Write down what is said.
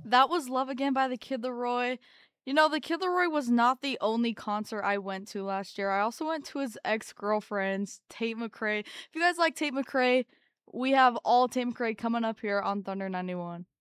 That was Love Again by the Kid Laroi. You know, the Kid Laroi was not the only concert I went to last year. I also went to his ex-girlfriend's, Tate McRae. If you guys like Tate McRae, we have all Tate McRae coming up here on Thunder 91.